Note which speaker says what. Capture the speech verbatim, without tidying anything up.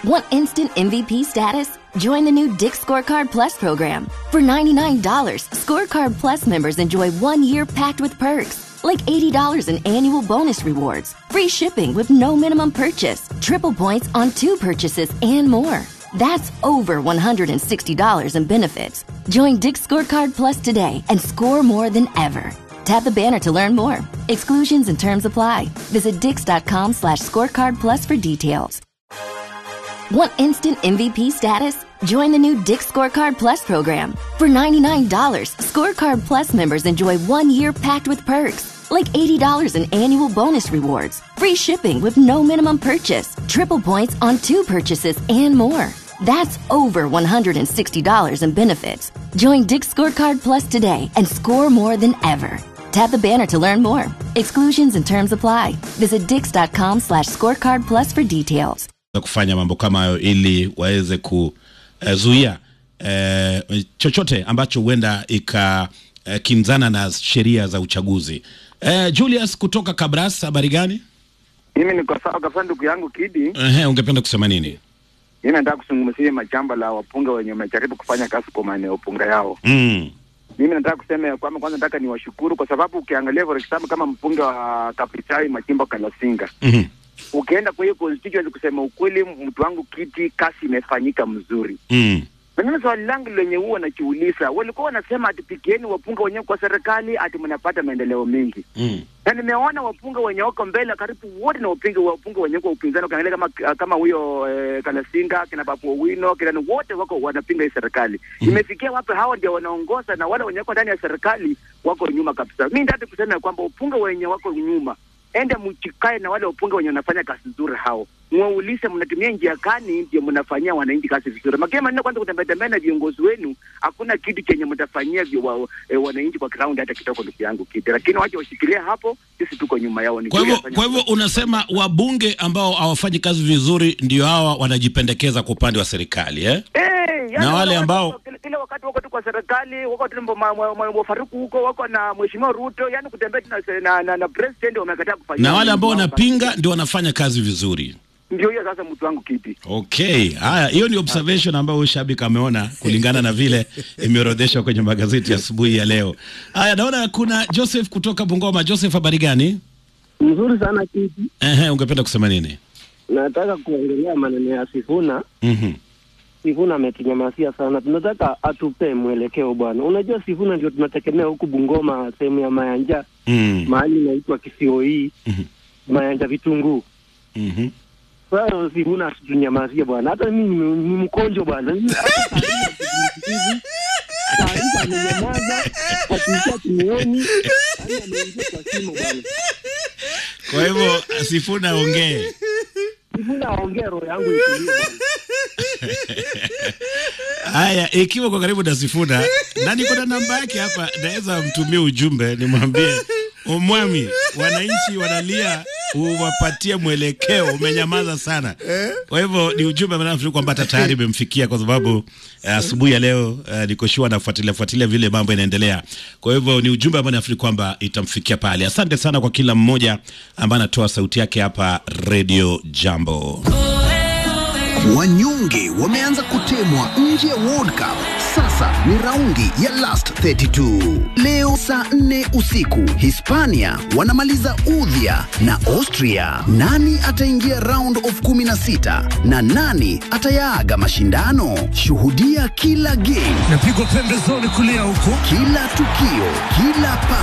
Speaker 1: Want instant M V P status? Join the new Dick's Scorecard Plus program. For ninety-nine dollars, Scorecard Plus members enjoy one year packed with perks, like eighty dollars in annual bonus rewards, free shipping with no minimum purchase, triple points on two purchases, and more. That's over one hundred sixty dollars in benefits. Join Dick's Scorecard Plus today and score more than ever. Tap the banner to learn more. Exclusions and terms apply. Visit dix.com slash scorecard plus for details. Want instant M V P status? Join the new Dick's Scorecard Plus program. For ninety-nine dollars, Scorecard Plus members enjoy one year packed with perks, like eighty dollars in annual bonus rewards, free shipping with no minimum purchase, triple points on two purchases, and more. That's over one hundred sixty dollars in benefits. Join Dick's Scorecard Plus today and score more than ever. Tap the banner to learn more. Exclusions and terms apply. Visit dix.com slash scorecard plus for details.
Speaker 2: Kufanya mambo kama hayo ili waweze kuzuia eh, chochote ambacho huenda ika eh, kinzana na sheria za uchaguzi. Eh, Julius kutoka Kabras, habari gani?
Speaker 3: Mimi niko sawa kabisa ndugu yangu Kidi.
Speaker 2: Eh, ungependa kusema nini?
Speaker 3: Mimi nataka kuzungumzia majamba la wapunga wenye wamejaribu kufanya kazi kwa maeneo punga yao.
Speaker 2: Mm.
Speaker 3: Mimi nataka kusema kwamba kwanza nataka niwashukuru kwa sababu ukiangalia for example kama mpunga wa Kapitai Machimbo Kalasinga.
Speaker 2: Mhm.
Speaker 3: Ukienda kwa hiyo constituency kusema ukweli mtu wangu Kiti kasi imefanyika mzuri.
Speaker 2: Mm.
Speaker 3: Mimi swali langu lenye huwa najiuliza, walikuwa wanasema ati pikieni wapunga wenyewe kwa serikali ati mnapata maendeleo mengi.
Speaker 2: Mm.
Speaker 3: Na nimeona wapunga wenye wako mbele karibu wote na wapunga wapunga wenye kwa upinzani ukiangalia kama kama huyo eh, Kalasinga kina Papu Owino kina wote wako wanapinga hii serikali. Mm. Imefikia wapi hao ndio wanaongoza na wale wenye wako ndani ya serikali wako nyuma kabisa. Mimi nataka kusema kwamba wapunga wenye wako nyuma enda mchikae na wale wapunga wenye wanafanya kazi nzuri hao. Mwaulize mnatumia njia gani ndio mnafanyia wananchi kazi vizuri. Magema ndio kwanza kutembea tembea na viongozi wenu, hakuna kitu chenye mtafanyia wa, e, wananchi kwa ground hata kitoko ndugu yangu kitu. Lakini waje washikilie hapo, sisi tuko nyuma yao.
Speaker 2: Kwa hivyo kwa hivyo unasema wabunge ambao hawafanyi kazi vizuri ndio hawa wanajipendekeza kwa upande wa serikali eh?
Speaker 3: Eh, yani
Speaker 2: na wale ambao
Speaker 3: kile wakati wako tu kwa serikali, wako tu mwa Faruku huko, wako na Mheshimiwa Ruto, yani kutembea na na, na, na president wamekataa kufanya.
Speaker 2: Na wale ambao wanapinga ndio wanafanya kazi vizuri.
Speaker 3: Ndio hiyo sasa mtu wangu Kiti.
Speaker 2: Okay. Haya, hiyo ni observation ambayo shabiki ameona kulingana na vile imeorodheshwa kwenye magazeti asubuhi ya leo. Haya, naona kuna Joseph kutoka Bungoma. Joseph, habari gani?
Speaker 4: Mzuri sana Kiti.
Speaker 2: Ehe, ungependa kusema nini?
Speaker 4: Nataka kuongelea maneno ya Sifuna.
Speaker 2: Mhm.
Speaker 4: Sifuna ametunyamasia sana. Tunataka atupe mwelekeo bwana. Unajua Sifuna ndio tunategemea huku Bungoma, sehemu ya Mayanja.
Speaker 2: Mm.
Speaker 4: Mahali inaitwa Kisioi.
Speaker 2: Mhm.
Speaker 4: Mayanja Vitunguu.
Speaker 2: Mhm.
Speaker 4: Sasa Sifuna tunyamasia bwana. Hata mimi ni mkonjo bwana. Taarifa ninyamaza, akisha tumioni, ameingia kwa simu bwana.
Speaker 2: Kwa hivyo Sifuna ongee.
Speaker 4: Sifuna ongea roho yangu itulie bwana.
Speaker 2: Haya, ikiwa kwa karibu na Sifuna, na niko na namba yake hapa, naweza mtumie ujumbe nimwambie, umwami, wananchi wanalia uwapatie mwelekeo, umenyamaza sana. Kwa hivyo ni ujumbe mnafikiri kwamba tayari umemfikia kwa sababu asubuhi uh, ya leo uh, niko sure nafuatilia fuatilia vile mambo yanaendelea. Kwa hivyo ni ujumbe ambao nafikiri kwamba itamfikia pale. Asante sana kwa kila mmoja ambaye anatoa sauti yake hapa Radio Jambo.
Speaker 5: Wanyonge wameanza kutemwa nje ya World Cup. Sasa ni raundi ya last thirty two. Leo saa nne usiku Hispania wanamaliza udhia na Austria. Nani ataingia round of kumi na sita na nani atayaaga mashindano? Shuhudia kila game,
Speaker 6: napigwa pembezoni kulia huko,
Speaker 5: kila tukio, kila pa